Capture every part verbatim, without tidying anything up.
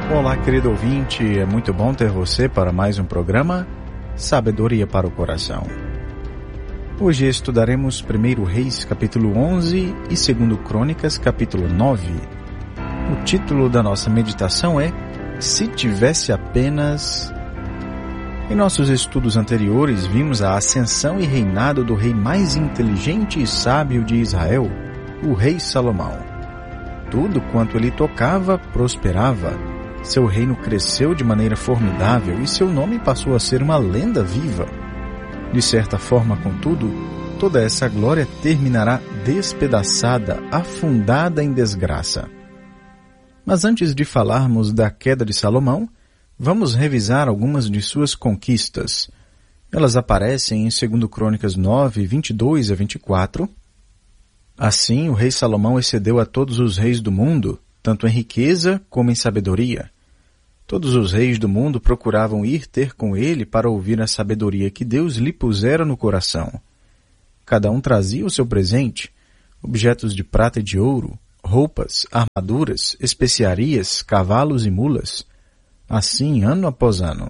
Olá, querido ouvinte, é muito bom ter você para mais um programa Sabedoria para o Coração. Hoje estudaremos primeiro Reis, capítulo onze e segundo Crônicas, capítulo nove. O título da nossa meditação é Se Tivesse Apenas... Em nossos estudos anteriores, vimos a ascensão e reinado do rei mais inteligente e sábio de Israel, o rei Salomão. Tudo quanto ele tocava prosperava. Seu reino cresceu de maneira formidável e seu nome passou a ser uma lenda viva. De certa forma, contudo, toda essa glória terminará despedaçada, afundada em desgraça. Mas antes de falarmos da queda de Salomão, vamos revisar algumas de suas conquistas. Elas aparecem em segundo Crônicas nove, vinte e dois a vinte e quatro. Assim, o rei Salomão excedeu a todos os reis do mundo, tanto em riqueza como em sabedoria. Todos os reis do mundo procuravam ir ter com ele para ouvir a sabedoria que Deus lhe pusera no coração. Cada um trazia o seu presente, objetos de prata e de ouro, roupas, armaduras, especiarias, cavalos e mulas. Assim, ano após ano.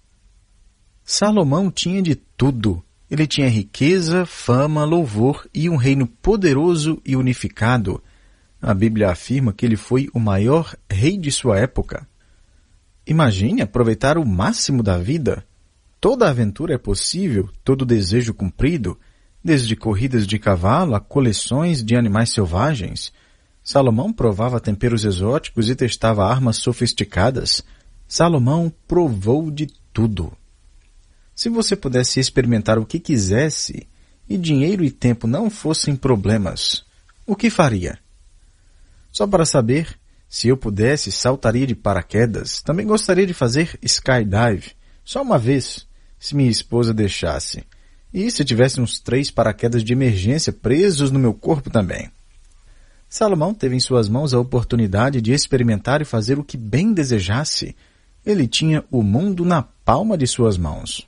Salomão tinha de tudo. Ele tinha riqueza, fama, louvor e um reino poderoso e unificado. A Bíblia afirma que ele foi o maior rei de sua época. Imagine aproveitar o máximo da vida. Toda aventura é possível, todo desejo cumprido, desde corridas de cavalo a coleções de animais selvagens. Salomão provava temperos exóticos e testava armas sofisticadas. Salomão provou de tudo. Se você pudesse experimentar o que quisesse e dinheiro e tempo não fossem problemas, o que faria? Só para saber, se eu pudesse, saltaria de paraquedas. Também gostaria de fazer skydive, só uma vez, se minha esposa deixasse. E se tivesse uns três paraquedas de emergência presos no meu corpo também. Salomão teve em suas mãos a oportunidade de experimentar e fazer o que bem desejasse. Ele tinha o mundo na palma de suas mãos.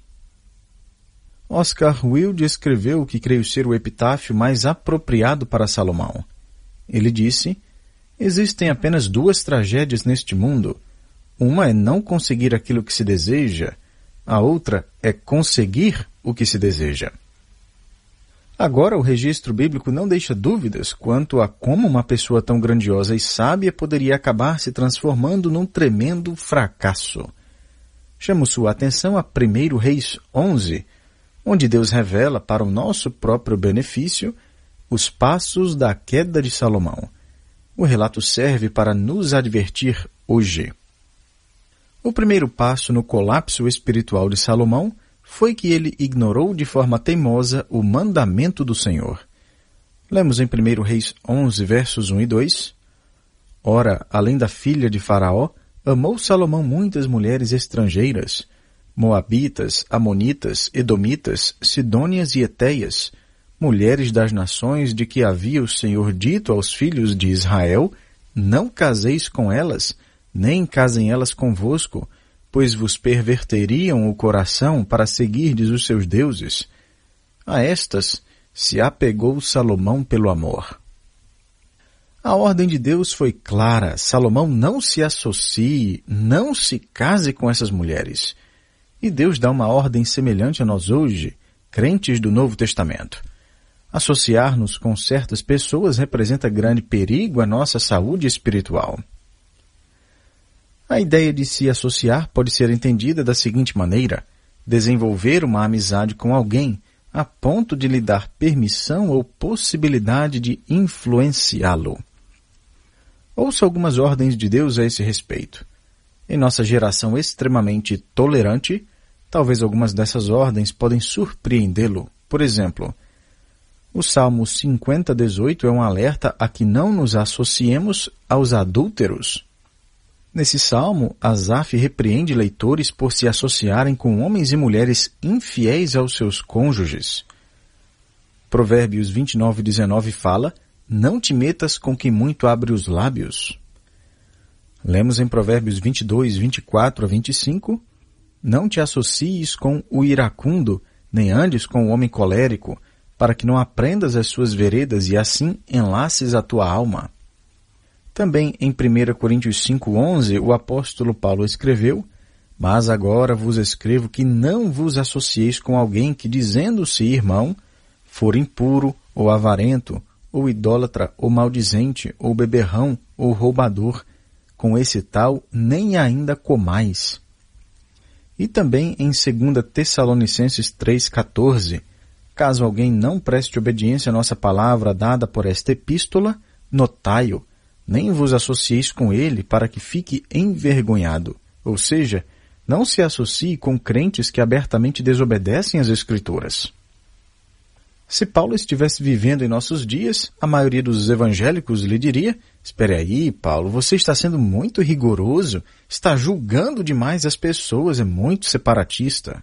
Oscar Wilde escreveu o que creio ser o epitáfio mais apropriado para Salomão. Ele disse: existem apenas duas tragédias neste mundo. Uma é não conseguir aquilo que se deseja, a outra é conseguir o que se deseja. Agora, o registro bíblico não deixa dúvidas quanto a como uma pessoa tão grandiosa e sábia poderia acabar se transformando num tremendo fracasso. Chamo sua atenção a primeiro Reis onze, onde Deus revela para o nosso próprio benefício os passos da queda de Salomão. O relato serve para nos advertir hoje. O primeiro passo no colapso espiritual de Salomão foi que ele ignorou de forma teimosa o mandamento do Senhor. Lemos em primeiro Reis onze, versos um e dois. Ora, além da filha de Faraó, amou Salomão muitas mulheres estrangeiras, moabitas, amonitas, edomitas, sidônias e etéias, mulheres das nações de que havia o Senhor dito aos filhos de Israel: não caseis com elas, nem casem elas convosco, pois vos perverteriam o coração para seguirdes os seus deuses. A estas se apegou Salomão pelo amor. A ordem de Deus foi clara: Salomão não se associe, não se case com essas mulheres. E Deus dá uma ordem semelhante a nós hoje, crentes do Novo Testamento. Associar-nos com certas pessoas representa grande perigo à nossa saúde espiritual. A ideia de se associar pode ser entendida da seguinte maneira: desenvolver uma amizade com alguém a ponto de lhe dar permissão ou possibilidade de influenciá-lo. Ouça algumas ordens de Deus a esse respeito. Em nossa geração extremamente tolerante, talvez algumas dessas ordens podem surpreendê-lo. Por exemplo, o Salmo cinquenta, dezoito é um alerta a que não nos associemos aos adúlteros. Nesse salmo, Asaf repreende leitores por se associarem com homens e mulheres infiéis aos seus cônjuges. Provérbios vinte e nove, dezenove fala: não te metas com quem muito abre os lábios. Lemos em Provérbios vinte e dois, vinte e quatro a vinte e cinco: não te associes com o iracundo, nem andes com o homem colérico, para que não aprendas as suas veredas e assim enlaces a tua alma. Também em primeira Coríntios cinco, onze, o apóstolo Paulo escreveu: Mas agora vos escrevo que não vos associeis com alguém que, dizendo-se irmão, for impuro, ou avarento, ou idólatra, ou maldizente, ou beberrão, ou roubador. Com esse tal nem ainda comais. E também em segunda Tessalonicenses três, quatorze, caso alguém não preste obediência à nossa palavra dada por esta epístola, notai-o, nem vos associeis com ele para que fique envergonhado. Ou seja, não se associe com crentes que abertamente desobedecem às Escrituras. Se Paulo estivesse vivendo em nossos dias, a maioria dos evangélicos lhe diria: espere aí, Paulo, você está sendo muito rigoroso, está julgando demais as pessoas, é muito separatista.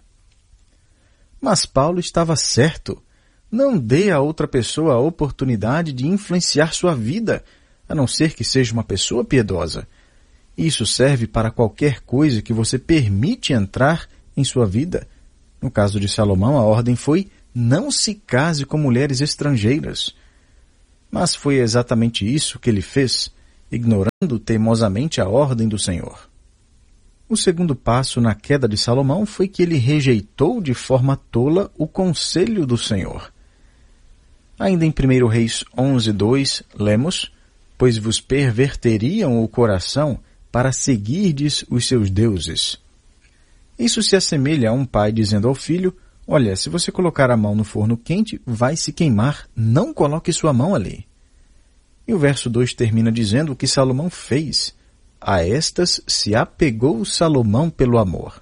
Mas Paulo estava certo. Não dê a outra pessoa a oportunidade de influenciar sua vida, a não ser que seja uma pessoa piedosa. Isso serve para qualquer coisa que você permite entrar em sua vida. No caso de Salomão, a ordem foi: não se case com mulheres estrangeiras. Mas foi exatamente isso que ele fez, ignorando teimosamente a ordem do Senhor. O segundo passo na queda de Salomão foi que ele rejeitou de forma tola o conselho do Senhor. Ainda em primeiro Reis onze, dois, lemos: Pois vos perverteriam o coração para seguirdes os seus deuses. Isso se assemelha a um pai dizendo ao filho: olha, se você colocar a mão no forno quente, vai se queimar, não coloque sua mão ali. E o verso dois termina dizendo o que Salomão fez. A estas se apegou Salomão pelo amor.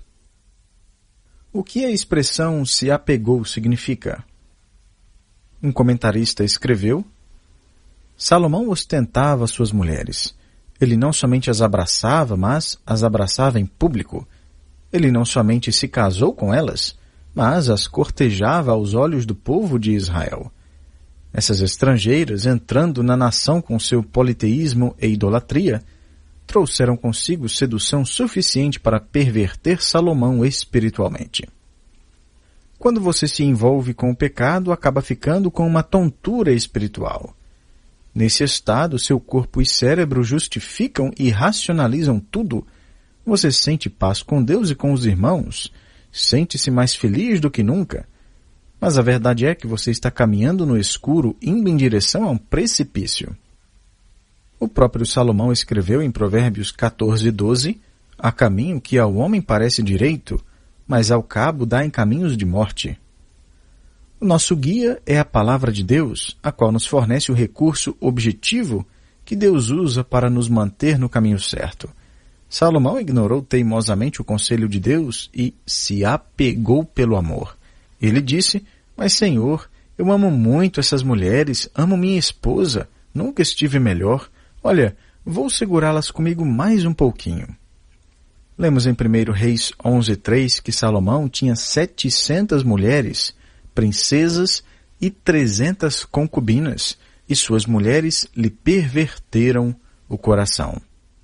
O que a expressão se apegou significa? Um comentarista escreveu: Salomão ostentava suas mulheres. Ele não somente as abraçava, mas as abraçava em público. Ele não somente se casou com elas, mas as cortejava aos olhos do povo de Israel. Essas estrangeiras, entrando na nação com seu politeísmo e idolatria, trouxeram consigo sedução suficiente para perverter Salomão espiritualmente. Quando você se envolve com o pecado, acaba ficando com uma tontura espiritual. Nesse estado, seu corpo e cérebro justificam e racionalizam tudo. Você sente paz com Deus e com os irmãos, sente-se mais feliz do que nunca. Mas a verdade é que você está caminhando no escuro, indo em direção a um precipício. O próprio Salomão escreveu em Provérbios quatorze, doze, há caminho que ao homem parece direito, mas ao cabo dá em caminhos de morte. O nosso guia é a palavra de Deus, a qual nos fornece o recurso objetivo que Deus usa para nos manter no caminho certo. Salomão ignorou teimosamente o conselho de Deus e se apegou pelo amor. Ele disse: mas Senhor, eu amo muito essas mulheres, amo minha esposa, nunca estive melhor. Olha, vou segurá-las comigo mais um pouquinho. Lemos em primeiro Reis onze, três que Salomão tinha setecentas mulheres, princesas e trezentas concubinas, e suas mulheres lhe perverteram o coração.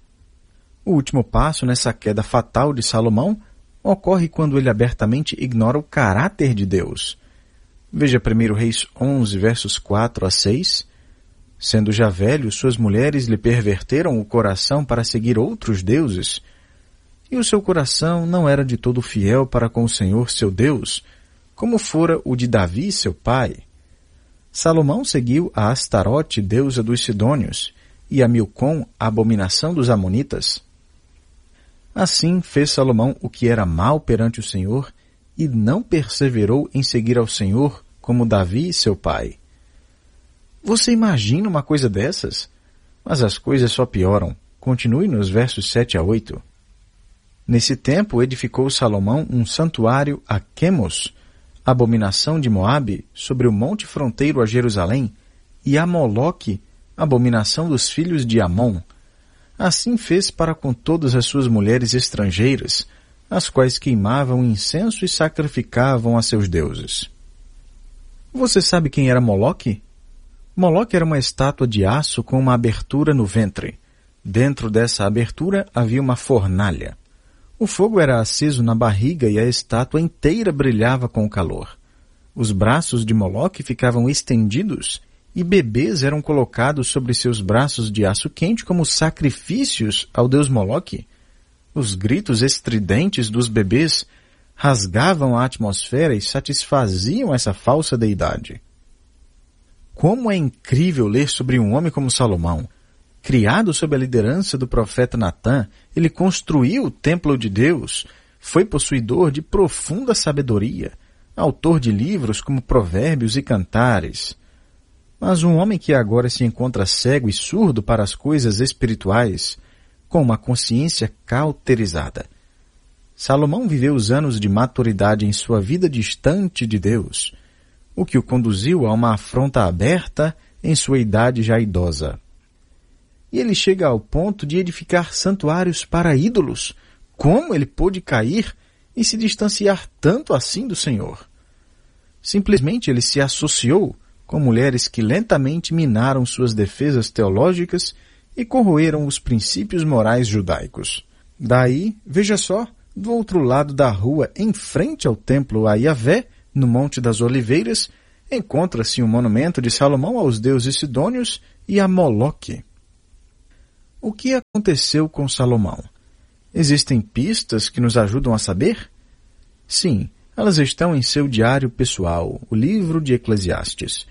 O último passo nessa queda fatal de Salomão ocorre quando ele abertamente ignora o caráter de Deus. Veja primeiro Reis onze, versos quatro a seis. Sendo já velho, suas mulheres lhe perverteram o coração para seguir outros deuses, e o seu coração não era de todo fiel para com o Senhor seu Deus, como fora o de Davi, seu pai. Salomão seguiu a Astarote, deusa dos Sidônios, e a Milcom, a abominação dos Amonitas. Assim fez Salomão o que era mal perante o Senhor, e não perseverou em seguir ao Senhor como Davi, seu pai. Você imagina uma coisa dessas? Mas as coisas só pioram. Continue nos versos sete a oito. Nesse tempo edificou Salomão um santuário a Quemos, abominação de Moabe, sobre o monte fronteiro a Jerusalém, e a Moloque, abominação dos filhos de Amon. Assim fez para com todas as suas mulheres estrangeiras, as quais queimavam incenso e sacrificavam a seus deuses. Você sabe quem era Moloque? Moloque era uma estátua de aço com uma abertura no ventre. Dentro dessa abertura havia uma fornalha. O fogo era aceso na barriga e a estátua inteira brilhava com o calor. Os braços de Moloque ficavam estendidos e bebês eram colocados sobre seus braços de aço quente como sacrifícios ao deus Moloque. Os gritos estridentes dos bebês rasgavam a atmosfera e satisfaziam essa falsa deidade. Como é incrível ler sobre um homem como Salomão. Criado sob a liderança do profeta Natã, ele construiu o templo de Deus, foi possuidor de profunda sabedoria, autor de livros como Provérbios e Cantares. Mas um homem que agora se encontra cego e surdo para as coisas espirituais, com uma consciência cauterizada. Salomão viveu os anos de maturidade em sua vida distante de Deus, o que o conduziu a uma afronta aberta em sua idade já idosa. E ele chega ao ponto de edificar santuários para ídolos. Como ele pôde cair e se distanciar tanto assim do Senhor? Simplesmente ele se associou com mulheres que lentamente minaram suas defesas teológicas e corroeram os princípios morais judaicos. Daí, veja só, do outro lado da rua, em frente ao templo a Yahvé, no Monte das Oliveiras, encontra-se um monumento de Salomão aos deuses sidônios e a Moloque. O que aconteceu com Salomão? Existem pistas que nos ajudam a saber? Sim, elas estão em seu diário pessoal, o livro de Eclesiastes.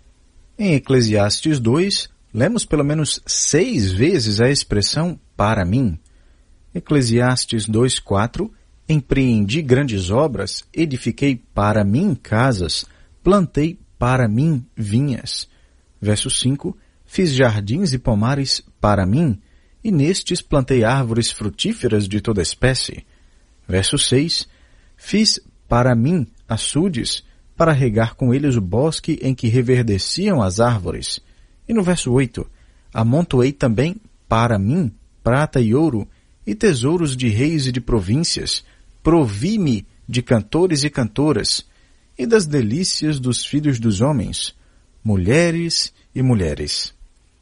Em Eclesiastes dois, lemos pelo menos seis vezes a expressão para mim. Eclesiastes dois, quatro, empreendi grandes obras, edifiquei para mim casas, plantei para mim vinhas. Verso cinco, fiz jardins e pomares para mim, e nestes plantei árvores frutíferas de toda espécie. Verso seis, fiz para mim açudes, para regar com eles o bosque em que reverdeciam as árvores. E no verso oito, amontoei também para mim prata e ouro, e tesouros de reis e de províncias, provi-me de cantores e cantoras, e das delícias dos filhos dos homens, mulheres e mulheres.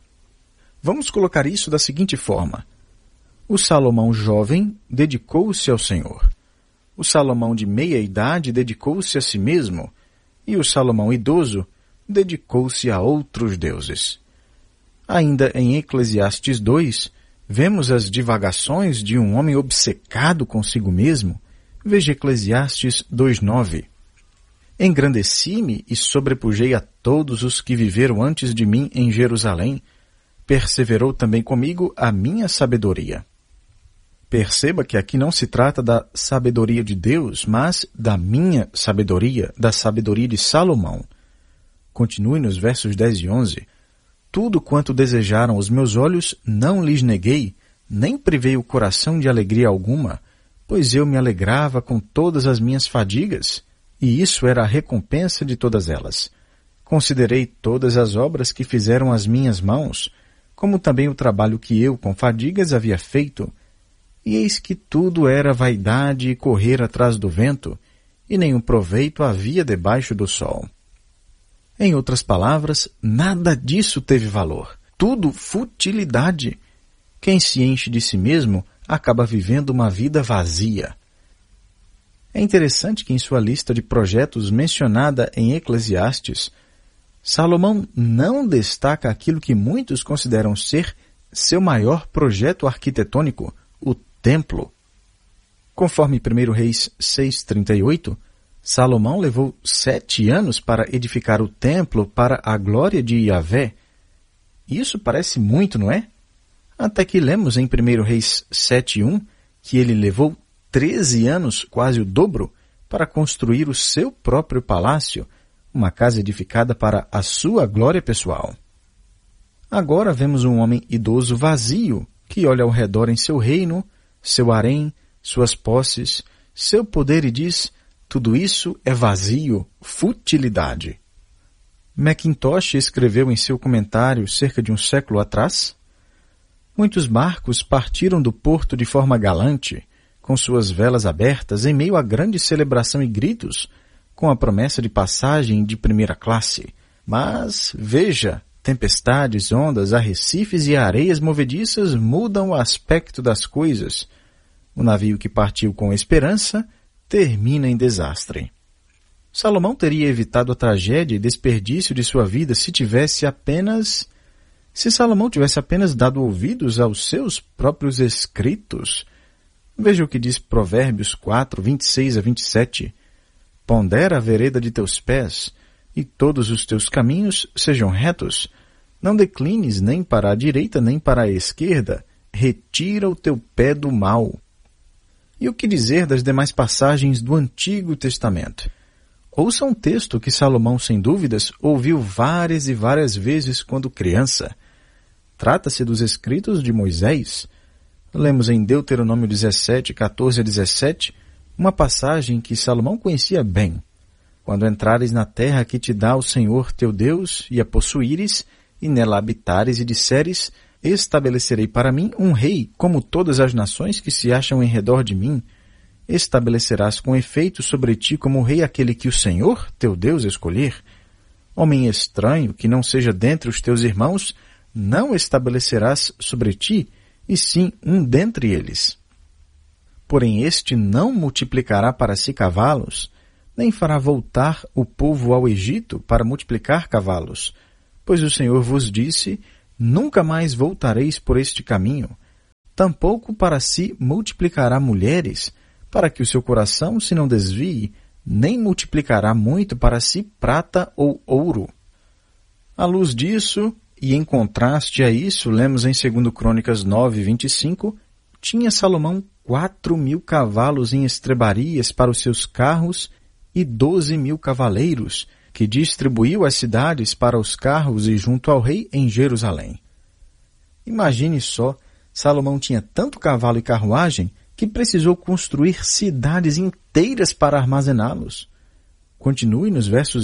Vamos colocar isso da seguinte forma. O Salomão jovem dedicou-se ao Senhor. O Salomão de meia idade dedicou-se a si mesmo, e o Salomão idoso dedicou-se a outros deuses. Ainda em Eclesiastes dois, vemos as divagações de um homem obcecado consigo mesmo. Veja Eclesiastes dois, nove. Engrandeci-me e sobrepujei a todos os que viveram antes de mim em Jerusalém. Perseverou também comigo a minha sabedoria. Perceba que aqui não se trata da sabedoria de Deus, mas da minha sabedoria, da sabedoria de Salomão. Continue nos versos dez e onze. Tudo quanto desejaram os meus olhos não lhes neguei, nem privei o coração de alegria alguma, pois eu me alegrava com todas as minhas fadigas, e isso era a recompensa de todas elas. Considerei todas as obras que fizeram as minhas mãos, como também o trabalho que eu com fadigas havia feito, e eis que tudo era vaidade e correr atrás do vento, e nenhum proveito havia debaixo do sol. Em outras palavras, nada disso teve valor. Tudo futilidade. Quem se enche de si mesmo acaba vivendo uma vida vazia. É interessante que em sua lista de projetos mencionada em Eclesiastes, Salomão não destaca aquilo que muitos consideram ser seu maior projeto arquitetônico, o templo. Conforme primeiro Reis seis, trinta e oito, Salomão levou sete anos para edificar o templo para a glória de Yahvé. Isso parece muito, não é? Até que lemos em primeiro Reis sete, um, que ele levou treze anos, quase o dobro, para construir o seu próprio palácio, uma casa edificada para a sua glória pessoal. Agora vemos um homem idoso vazio, que olha ao redor em seu reino, seu harém, suas posses, seu poder e diz: tudo isso é vazio, futilidade. Mackintosh escreveu em seu comentário cerca de um século atrás: muitos barcos partiram do porto de forma galante, com suas velas abertas em meio a grande celebração e gritos, com a promessa de passagem de primeira classe. Mas, veja, tempestades, ondas, arrecifes e areias movediças mudam o aspecto das coisas. O navio que partiu com esperança termina em desastre. Salomão teria evitado a tragédia e desperdício de sua vida se tivesse apenas... Se Salomão tivesse apenas dado ouvidos aos seus próprios escritos. Veja o que diz Provérbios quatro, vinte e seis a vinte e sete. Pondera a vereda de teus pés, e todos os teus caminhos sejam retos. Não declines nem para a direita nem para a esquerda. Retira o teu pé do mal. E o que dizer das demais passagens do Antigo Testamento? Ouça um texto que Salomão, sem dúvidas, ouviu várias e várias vezes quando criança. Trata-se dos escritos de Moisés. Lemos em Deuteronômio dezessete, quatorze a dezessete, uma passagem que Salomão conhecia bem. Quando entrares na terra que te dá o Senhor teu Deus, e a possuíres, e nela habitares e disseres, estabelecerei para mim um rei, como todas as nações que se acham em redor de mim. Estabelecerás com efeito sobre ti como rei aquele que o Senhor, teu Deus, escolher. Homem estranho, que não seja dentre os teus irmãos, não estabelecerás sobre ti, e sim um dentre eles. Porém este não multiplicará para si cavalos, nem fará voltar o povo ao Egito para multiplicar cavalos. Pois o Senhor vos disse, nunca mais voltareis por este caminho. Tampouco para si multiplicará mulheres, para que o seu coração se não desvie, nem multiplicará muito para si prata ou ouro. À luz disso, e em contraste a isso, lemos em dois Crônicas nove, vinte e cinco, tinha Salomão quatro mil cavalos em estrebarias para os seus carros e doze mil cavaleiros, que distribuiu as cidades para os carros e junto ao rei em Jerusalém. Imagine só, Salomão tinha tanto cavalo e carruagem que precisou construir cidades inteiras para armazená-los. Continue nos versos